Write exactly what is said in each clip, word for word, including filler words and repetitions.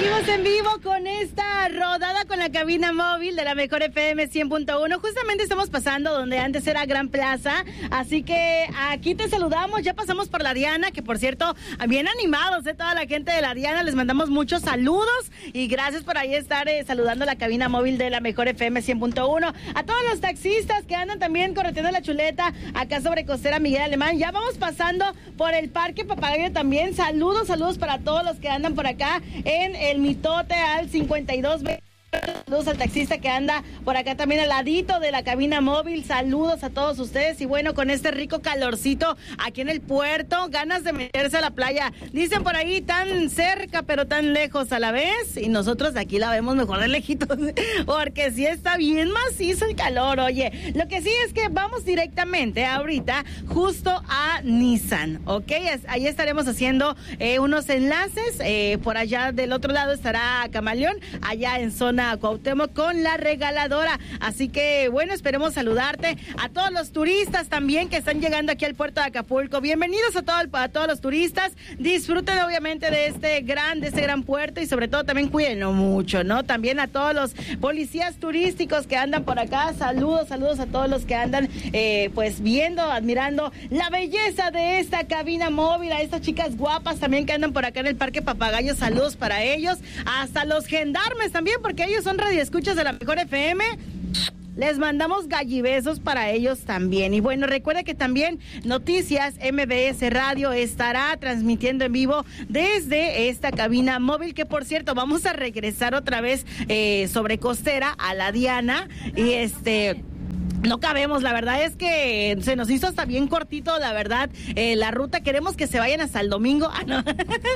Seguimos en vivo con esta rodada con la cabina móvil de la mejor F M cien punto uno. Justamente estamos pasando donde antes era Gran Plaza, así que aquí te saludamos. Ya pasamos por la Diana, que por cierto, bien animados, ¿eh? Toda la gente de la Diana, les mandamos muchos saludos y gracias por ahí estar eh, saludando la cabina móvil de la mejor F M cien punto uno. A todos los taxistas que andan también correteando la chuleta acá sobre Costera Miguel Alemán. Ya vamos pasando por el Parque Papagayo también. Saludos, saludos para todos los que andan por acá en el Mitote al cincuenta y dos veinte. Saludos al taxista que anda por acá también al ladito de la cabina móvil. Saludos a todos ustedes. Y bueno, con este rico calorcito aquí en el puerto, ganas de meterse a la playa. Dicen por ahí, tan cerca pero tan lejos a la vez. Y nosotros de aquí la vemos mejor de lejitos, porque sí está bien macizo el calor. Oye, lo que sí es que vamos directamente ahorita justo a Nissan, ¿ok? Ahí estaremos haciendo eh, unos enlaces. Eh, por allá del otro lado estará Camaleón, allá en zona Cuauhtémoc con la regaladora. Así que bueno, esperemos saludarte a todos los turistas también que están llegando aquí al puerto de Acapulco. Bienvenidos a, todo el, a todos los turistas. Disfruten obviamente de este gran, de este gran puerto y sobre todo también cuídenlo mucho, ¿no? También a todos los policías turísticos que andan por acá. Saludos, saludos a todos los que andan eh, pues viendo, admirando la belleza de esta cabina móvil, a estas chicas guapas también que andan por acá en el Parque Papagayo. Saludos para ellos. Hasta los gendarmes también, porque ellos son radioescuchas de la mejor F M. Les mandamos gallibesos para ellos también. Y bueno, recuerda que también Noticias M B S Radio estará transmitiendo en vivo desde esta cabina móvil, que por cierto, vamos a regresar otra vez eh, sobre Costera a la Diana. Y este... no cabemos, la verdad es que se nos hizo hasta bien cortito, la verdad, eh, la ruta. Queremos que se vayan hasta el domingo. Ah, no.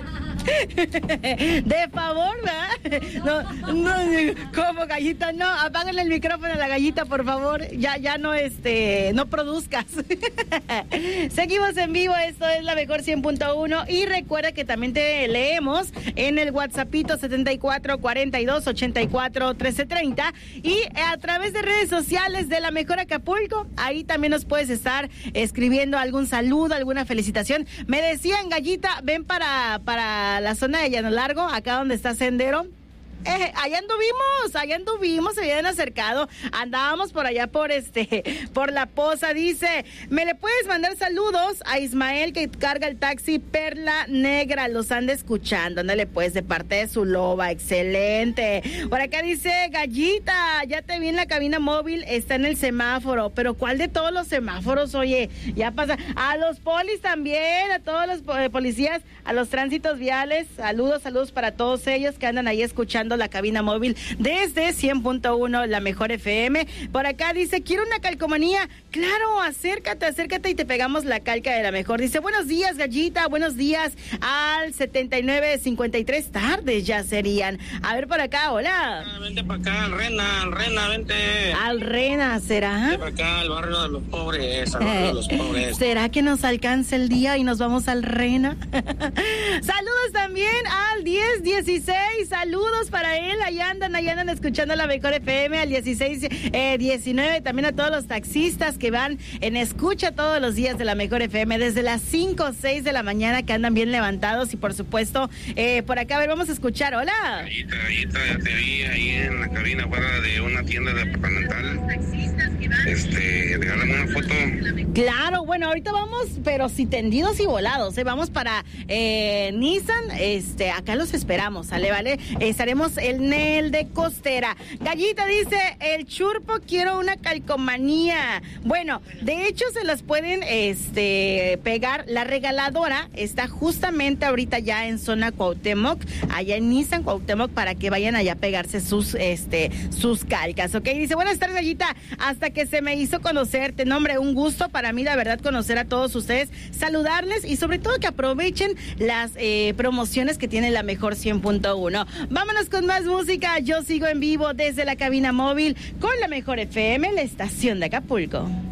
De favor, ¿verdad? No, no, como Gallita, no, apáganle el micrófono a la Gallita, por favor. Ya, ya no, este, no produzcas. Seguimos en vivo, esto es la mejor cien punto uno. Y recuerda que también te leemos en el WhatsAppito setenta y cuatro cuarenta y dos ochenta y cuatro trece treinta y a través de redes sociales de la mejor Acapulco. Ahí también nos puedes estar escribiendo algún saludo, alguna felicitación. Me decían, Gallita, ven para, para la zona de Llano Largo, acá donde está Sendero. Eh, allá anduvimos, allá anduvimos, se habían acercado, andábamos por allá por este, por La Poza. Dice, me le puedes mandar saludos a Ismael, que carga el taxi Perla Negra, los anda escuchando, ándale pues, de parte de su loba, excelente. Por acá dice, Gallita, ya te vi en la cabina móvil, está en el semáforo, pero ¿cuál de todos los semáforos? Oye, ya pasa, a los polis también, a todos los policías, a los tránsitos viales, saludos, saludos para todos ellos que andan ahí escuchando la cabina móvil desde cien punto uno, la mejor F M. Por acá dice, quiero una calcomanía. Claro, acércate, acércate y te pegamos la calca de la mejor. Dice, buenos días, Gallita, buenos días al setenta y nueve cincuenta y tres, tardes ya serían. A ver por acá, hola. Ah, vente para acá, al Rena, al Rena, vente. Al Rena, ¿será? Vente para acá, al barrio de los pobres, al barrio eh, de los pobres. ¿Será que nos alcanza el día y nos vamos al Rena? Saludos también al diez dieciséis, saludos para él, ahí andan, ahí andan escuchando la mejor F M, al dieciséis diecinueve, también a todos los taxistas que van en escucha todos los días de la mejor F M, desde las cinco o seis de la mañana, que andan bien levantados. Y por supuesto, eh, por acá, a ver, vamos a escuchar, hola. Gallita, Gallita, ya te vi ahí en la cabina afuera de una tienda departamental. Este, regálame una foto. Claro, bueno, ahorita vamos, pero sí tendidos y volados, ¿eh? Vamos para eh, Nissan, este, acá los esperamos, ¿sale? ¿Vale? Estaremos en el de Costera. Gallita dice, el churpo, quiero una calcomanía. Bueno, de hecho se las pueden este, pegar. La regaladora está justamente ahorita ya en zona Cuauhtémoc, allá en Nissan Cuauhtémoc, para que vayan allá a pegarse sus, este, sus calcas, ¿ok? Dice, buenas tardes, Gallita, hasta que se me hizo conocerte. No, hombre, un gusto para mí, la verdad, conocer a todos ustedes, saludarles y sobre todo que aprovechen las eh, promociones que tiene la mejor cien punto uno. Vámonos con más música. Yo sigo en vivo desde la cabina móvil con la mejor F M, la estación de Acapulco.